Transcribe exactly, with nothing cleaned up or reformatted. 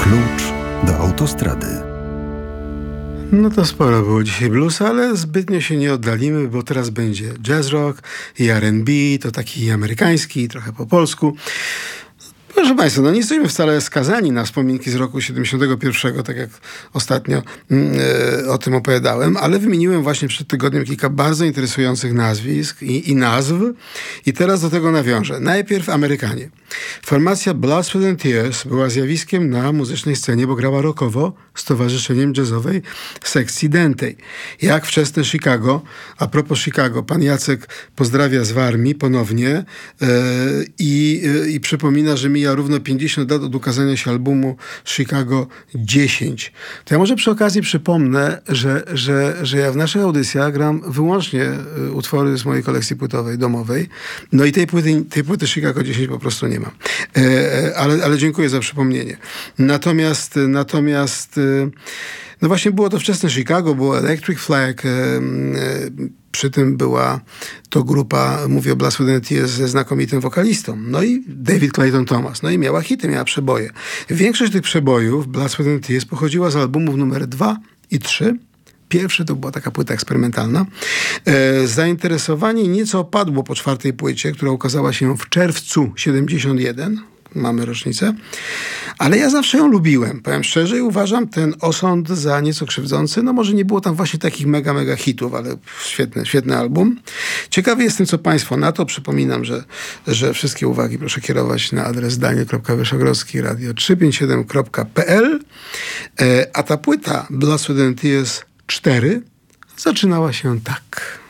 Klucz do autostrady. No to sporo było dzisiaj bluesa, ale zbytnio się nie oddalimy, bo teraz będzie jazz rock i R and B, to taki amerykański, trochę po polsku. Proszę Państwa, no nie jesteśmy wcale skazani na wspominki z roku siedemdziesiątego pierwszego, tak jak ostatnio yy, o tym opowiadałem, ale wymieniłem właśnie przed tygodniem kilka bardzo interesujących nazwisk i, i nazw i teraz do tego nawiążę. Najpierw Amerykanie. Formacja Blood, Sweat and Tears była zjawiskiem na muzycznej scenie, bo grała rockowo z towarzyszeniem jazzowej sekcji dętej. Jak wczesne Chicago, a propos Chicago, pan Jacek pozdrawia z Warmii ponownie yy, i, yy, i przypomina, że mija równo pięćdziesiąt lat od ukazania się albumu Chicago dziesięć. To ja może przy okazji przypomnę, że, że, że ja w naszych audycjach gram wyłącznie utwory z mojej kolekcji płytowej, domowej. No i tej płyty, tej płyty Chicago dziesięć po prostu nie mam. E, ale, ale dziękuję za przypomnienie. Natomiast natomiast e, no właśnie było to wczesne Chicago, było Electric Flag, e, e, przy tym była to grupa, mówię o Blood, Sweat and Tears, ze znakomitym wokalistą. No i David Clayton Thomas. No i miała hity, miała przeboje. Większość tych przebojów Blood, Sweat and Tears pochodziła z albumów numer dwa i trzy. Pierwszy to była taka płyta eksperymentalna. E, zainteresowanie nieco opadło po czwartej płycie, która ukazała się w czerwcu siedemdziesiątego pierwszego. Mamy rocznicę. Ale ja zawsze ją lubiłem. Powiem szczerze i uważam ten osąd za nieco krzywdzący. No może nie było tam właśnie takich mega, mega hitów, ale świetny, świetny album. Ciekawy jestem, co Państwo na to. Przypominam, że, że wszystkie uwagi proszę kierować na adres daniel kropka wyszogrodzki radio trzysta pięćdziesiąt siedem kropka p l. E, a ta płyta Blood, Sweat and Tears cztery zaczynała się tak.